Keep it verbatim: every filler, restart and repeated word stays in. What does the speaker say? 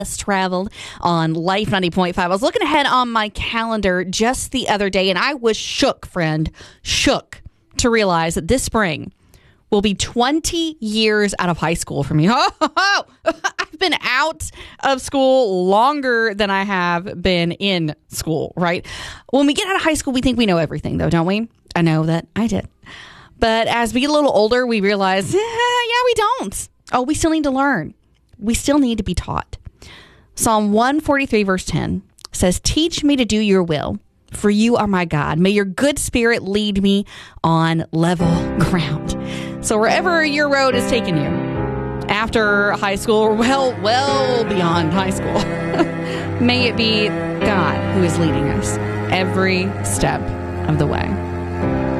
traveled on Life ninety point five. I was looking ahead on my calendar just the other day, and I was shook, friend, shook to realize that this spring will be twenty years out of high school for me. Oh, I've been out of school longer than I have been in school, right? When we get out of high school, we think we know everything, though, don't we? I know that I did. But as we get a little older, we realize, eh, yeah, we don't. Oh, we still need to learn. We still need to be taught. Psalm one forty-three, verse ten says, "Teach me to do your will, for you are my God. May your good spirit lead me on level ground." So wherever your road is taking you, after high school, or well, well beyond high school, may it be God who is leading us every step of the way.